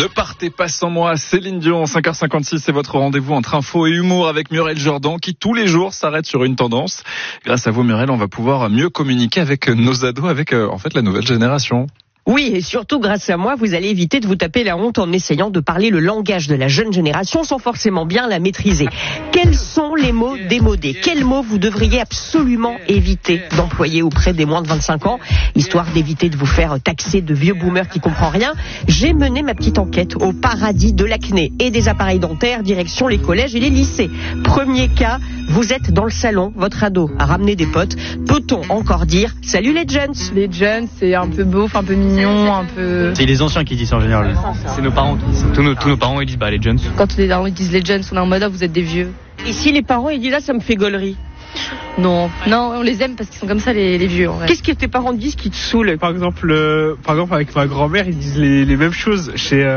Ne partez pas sans moi, Céline Dion, 5h56, c'est votre rendez-vous entre info et humour avec Muriel Jordan qui tous les jours s'arrête sur une tendance. Grâce à vous Muriel, on va pouvoir mieux communiquer avec nos ados, avec en fait la nouvelle génération. Oui, et surtout grâce à moi, vous allez éviter de vous taper la honte en essayant de parler le langage de la jeune génération sans forcément bien la maîtriser. Quels sont les mots démodés ? Quels mots vous devriez absolument éviter d'employer auprès des moins de 25 ans, histoire d'éviter de vous faire taxer de vieux boomers qui comprennent rien ? J'ai mené ma petite enquête au paradis de l'acné et des appareils dentaires, direction les collèges et les lycées. Premier cas, vous êtes dans le salon, votre ado a ramené des potes. Peut-on encore dire « Salut les jeunes » ? Les jeunes, c'est un peu beauf, un peu mignon, un peu... C'est les anciens qui disent ça en général. C'est nos parents qui disent ça. Tous nos parents ils disent les jeunes. Quand les darons ils disent les jeunes, on est en mode vous êtes des vieux. Et si les parents ils disent « Là, ça me fait gaulerie ». Non, on les aime parce qu'ils sont comme ça les vieux. En vrai. Qu'est-ce que tes parents disent qui te saoule ? Par exemple, avec ma grand-mère, ils disent les mêmes choses.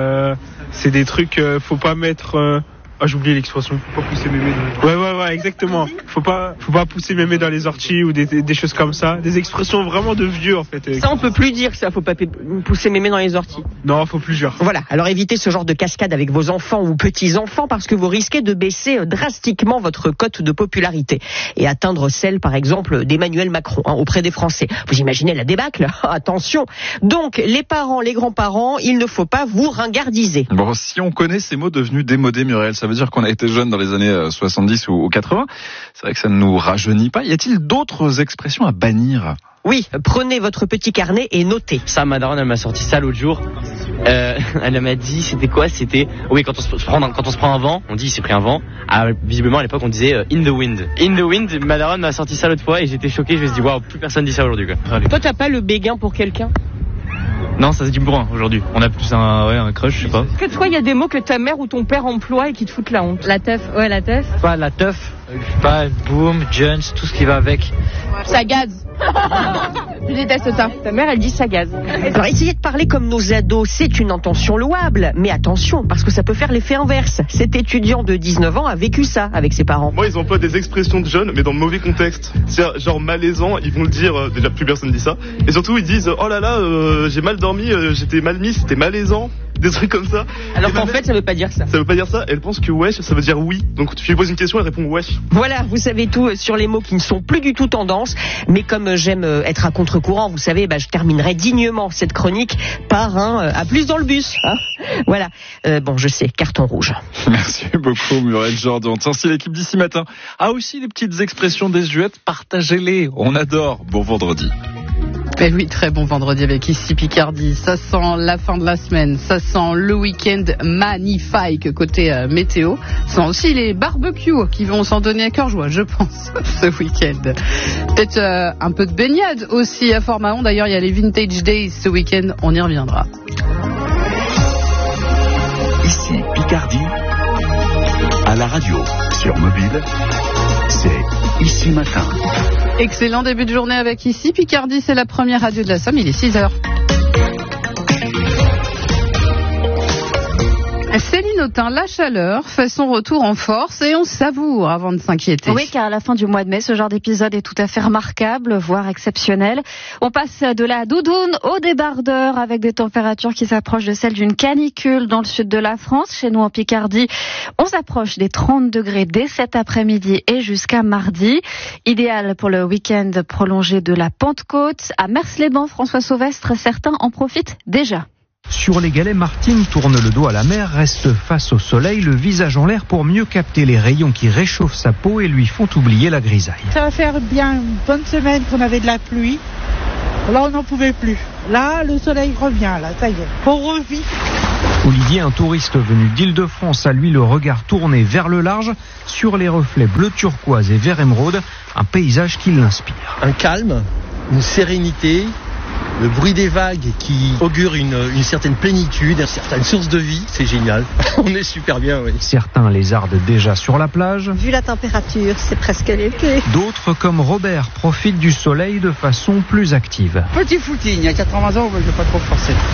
C'est des trucs, faut pas mettre... j'ai oublié l'expression. Faut pas pousser mémé dans les... Ouais, exactement. Faut pas pousser mémé dans les orties ou des choses comme ça. Des expressions vraiment de vieux, en fait. Ça, on peut plus dire ça. Faut pas pousser mémé dans les orties. Non, faut plus dire. Voilà. Alors, évitez ce genre de cascade avec vos enfants ou petits-enfants parce que vous risquez de baisser drastiquement votre cote de popularité et atteindre celle, par exemple, d'Emmanuel Macron, auprès des Français. Vous imaginez la débâcle ? Attention. Donc, les parents, les grands-parents, il ne faut pas vous ringardiser. Bon, si on connaît ces mots devenus démodés, Muriel, ça veut dire qu'on a été jeune dans les années 70 ou 80. C'est vrai que ça ne nous rajeunit pas. Y a-t-il d'autres expressions à bannir ? Oui, prenez votre petit carnet et notez. Ça, ma daronne, elle m'a sorti ça l'autre jour. Elle m'a dit, c'était quoi ? C'était, oui, quand on se prend un vent, on dit il s'est pris un vent. Visiblement, à l'époque, on disait in the wind. In the wind, ma daronne m'a sorti ça l'autre fois et j'étais choqué. Je me suis dit, waouh, plus personne dit ça aujourd'hui, quoi. Allez. Toi, t'as pas le béguin pour quelqu'un ? Non, ça se dit bourrin aujourd'hui. On a plus un crush, je sais pas. Est-ce que toi, il y a des mots que ta mère ou ton père emploie et qui te foutent la honte ? La teuf, ouais, la teuf. Pas la teuf, pas boom, Jones, tout ce qui va avec. Ça gaze. Je déteste ça. Ta mère, elle dit ça gaze. Alors, essayez de parler comme nos ados, c'est une intention louable. Mais attention, parce que ça peut faire l'effet inverse. Cet étudiant de 19 ans a vécu ça avec ses parents. Moi, ils emploient des expressions de jeunes, mais dans le mauvais contexte. C'est genre malaisant, ils vont le dire, déjà plus personne dit ça. Et surtout, ils disent, oh là là, j'ai mal dormi, j'étais mal mis, c'était malaisant. Des trucs comme ça. Alors qu'en fait, ça veut pas dire ça. Ça veut pas dire ça. Elle pense que wesh, ça veut dire oui. Donc tu lui poses une question, elle répond wesh. Voilà, vous savez tout sur les mots qui ne sont plus du tout tendance. Mais comme j'aime être à contre-courant, vous savez, je terminerai dignement cette chronique par un à plus dans le bus. Voilà. Bon, je sais, carton rouge. Merci beaucoup, Muriel Jordan. Tiens, si l'équipe d'ici matin a aussi des petites expressions désuètes, partagez-les. On adore. Bon vendredi. Ben oui, très bon vendredi avec ici Picardie. Ça sent la fin de la semaine, ça sent le week-end magnifique côté météo. Ça sent aussi les barbecues qui vont s'en donner à cœur joie, je pense, ce week-end. Peut-être un peu de baignade aussi à Fort-Mahon. D'ailleurs, il y a les Vintage Days ce week-end, on y reviendra. Ici Picardie, à la radio, sur mobile, c'est Ici Matin. Excellent début de journée avec ici Picardie, c'est la première radio de la Somme, il est 6h. Céline Autain, la chaleur fait son retour en force et on savoure avant de s'inquiéter. Oui, car à la fin du mois de mai, ce genre d'épisode est tout à fait remarquable, voire exceptionnel. On passe de la doudoune au débardeur avec des températures qui s'approchent de celles d'une canicule dans le sud de la France. Chez nous en Picardie, on s'approche des 30 degrés dès cet après-midi et jusqu'à mardi. Idéal pour le week-end prolongé de la Pentecôte. À Mers-les-Bains, François Sauvestre, certains en profitent déjà. Sur les galets, Martine tourne le dos à la mer, reste face au soleil, le visage en l'air pour mieux capter les rayons qui réchauffent sa peau et lui font oublier la grisaille. Ça va faire bien une bonne semaine qu'on avait de la pluie. Là, on n'en pouvait plus. Là, le soleil revient, là, ça y est. On revit. Olivier, un touriste venu d'Île-de-France, a lui le regard tourné vers le large, sur les reflets bleu turquoise et vert émeraude, un paysage qui l'inspire. Un calme, une sérénité, le bruit des vagues qui augure une certaine plénitude, une certaine source de vie, c'est génial. On est super bien, oui. Certains lézardent déjà sur la plage. Vu la température, c'est presque l'été. D'autres, comme Robert, profitent du soleil de façon plus active. Petit footing, à 80 ans, je ne vais pas trop forcer.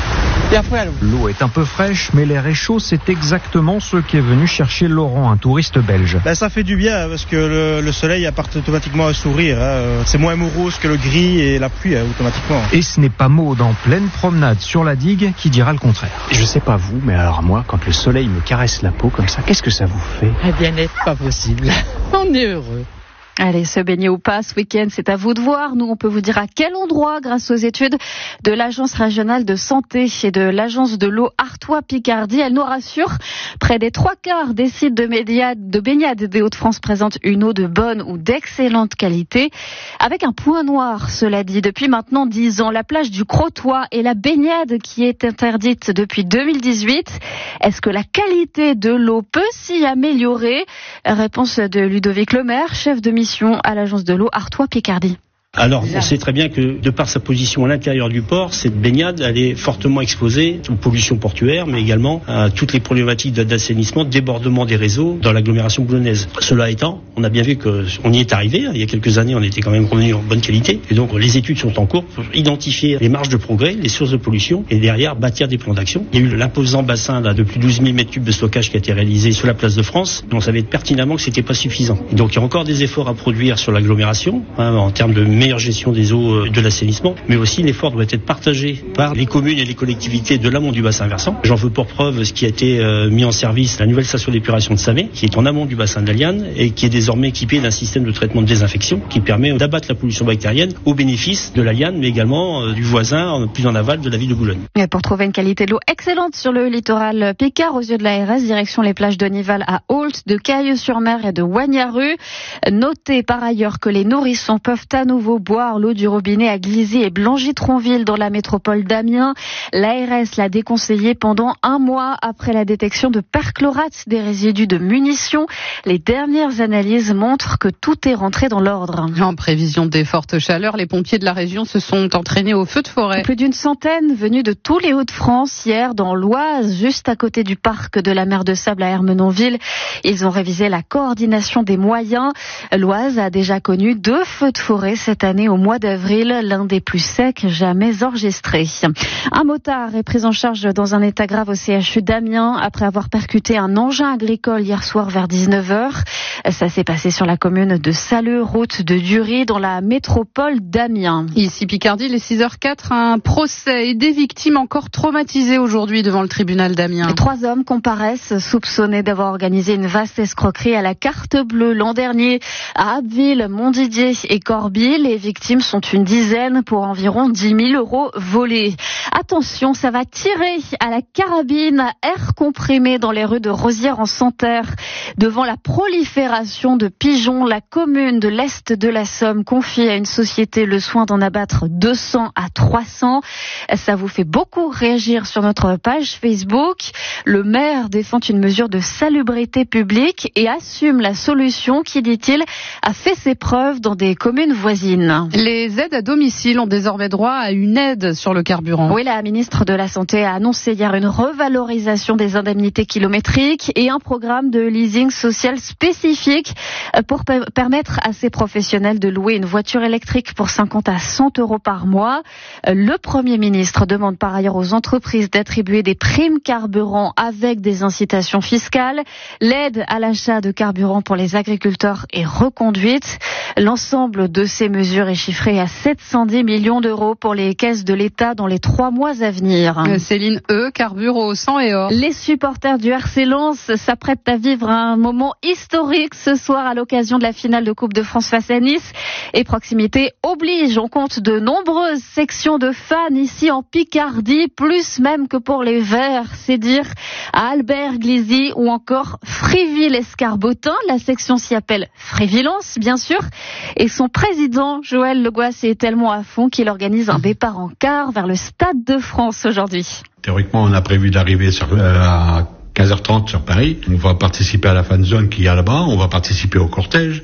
L'eau est un peu fraîche, mais l'air est chaud. C'est exactement ce qu'est venu chercher Laurent, un touriste belge. Ça fait du bien parce que le soleil apporte automatiquement un sourire. C'est moins morose que le gris et la pluie automatiquement. Et ce n'est pas Maud en pleine promenade sur la digue qui dira le contraire. Je sais pas vous, mais alors moi, quand le soleil me caresse la peau comme ça, qu'est-ce que ça vous fait? Bien-être, pas possible. On est heureux. Allez, se baigner ou pas ce week-end, c'est à vous de voir. Nous, on peut vous dire à quel endroit grâce aux études de l'Agence régionale de santé et de l'Agence de l'eau Artois-Picardie. Elle nous rassure, près des 3/4 des sites de baignade des Hauts-de-France présentent une eau de bonne ou d'excellente qualité. Avec un point noir, cela dit, depuis maintenant 10 ans, la plage du Crotoy et la baignade qui est interdite depuis 2018. Est-ce que la qualité de l'eau peut s'y améliorer? Réponse de Ludovic Lemaire, chef de mission à l'agence de l'eau Artois-Picardie. Alors, on sait très bien que, de par sa position à l'intérieur du port, cette baignade, elle est fortement exposée aux pollutions portuaires, mais également à toutes les problématiques d'assainissement, de débordement des réseaux dans l'agglomération boulonnaise. Cela étant, on a bien vu qu'on y est arrivé. Il y a quelques années, on était quand même revenu en bonne qualité. Et donc, les études sont en cours pour identifier les marges de progrès, les sources de pollution, et derrière, bâtir des plans d'action. Il y a eu l'imposant bassin de plus de 12 000 mètres cubes de stockage qui a été réalisé sur la place de France. Mais on savait pertinemment que c'était pas suffisant. Et donc, il y a encore des efforts à produire sur l'agglomération, en termes de meilleure gestion des eaux de l'assainissement, mais aussi l'effort doit être partagé par les communes et les collectivités de l'amont du bassin versant. J'en veux pour preuve ce qui a été mis en service, la nouvelle station d'épuration de Samé, qui est en amont du bassin de la Liane et qui est désormais équipée d'un système de traitement de désinfection qui permet d'abattre la pollution bactérienne au bénéfice de la Liane, mais également du voisin plus en aval de la ville de Boulogne. Et pour trouver une qualité de l'eau excellente sur le littoral Picard, aux yeux de l'ARS, direction les plages de Nival à Ault, de Cailleux-sur-Mer et de Wagnaru. Notez par ailleurs que les nourrissons peuvent à nouveau boire l'eau du robinet à Glizy et Blangy-Tronville dans la métropole d'Amiens. L'ARS l'a déconseillé pendant 1 mois après la détection de perchlorate des résidus de munitions. Les dernières analyses montrent que tout est rentré dans l'ordre. En prévision des fortes chaleurs, les pompiers de la région se sont entraînés au feu de forêt. Plus d'une centaine venus de tous les Hauts-de-France hier dans l'Oise, juste à côté du parc de la Mer de Sable à Ermenonville. Ils ont révisé la coordination des moyens. L'Oise a déjà connu 2 feux de forêt cette année au mois d'avril, l'un des plus secs jamais enregistrés. Un motard est pris en charge dans un état grave au CHU d'Amiens après avoir percuté un engin agricole hier soir vers 19h. Ça s'est passé sur la commune de Salleux, route de Dury, dans la métropole d'Amiens. Ici Picardie, les 6h04, un procès et des victimes encore traumatisées aujourd'hui devant le tribunal d'Amiens. 3 hommes comparaissent soupçonnés d'avoir organisé une vaste escroquerie à la carte bleue l'an dernier à Abbeville, Montdidier et Corbie. Les victimes sont une dizaine pour environ 10 000 € volés. Attention, ça va tirer à la carabine à air comprimé dans les rues de Rosières-en-Santerre. Devant la prolifération de pigeons, la commune de l'Est de la Somme confie à une société le soin d'en abattre 200 à 300. Ça vous fait beaucoup réagir sur notre page Facebook. Le maire défend une mesure de salubrité publique et assume la solution qui, dit-il, a fait ses preuves dans des communes voisines. Les aides à domicile ont désormais droit à une aide sur le carburant. Oui, la ministre de la Santé a annoncé hier une revalorisation des indemnités kilométriques et un programme de leasing social spécifique pour permettre à ces professionnels de louer une voiture électrique pour 50 à 100 € par mois. Le Premier ministre demande par ailleurs aux entreprises d'attribuer des primes carburant avec des incitations fiscales. L'aide à l'achat de carburant pour les agriculteurs est reconduite. L'ensemble de ces mesures est chiffré à 710 millions € pour les caisses de l'État dans les 3 mois à venir. Céline carbure au sang et or. Les supporters du RC Lens s'apprêtent à vivre un moment historique ce soir à l'occasion de la finale de Coupe de France face à Nice. Et proximité oblige, on compte de nombreuses sections de fans ici en Picardie, plus même que pour les Verts, c'est dire, à Albert, Glizy ou encore Fréville-Escarbotin. La section s'y appelle Frévillance, bien sûr. Et son président, Joël Le Goas, est tellement à fond qu'il organise un départ en car vers le Stade de France aujourd'hui. Théoriquement, on a prévu d'arriver à 15h30 sur Paris. On va participer à la fan zone qu'il y a là-bas. On va participer au cortège.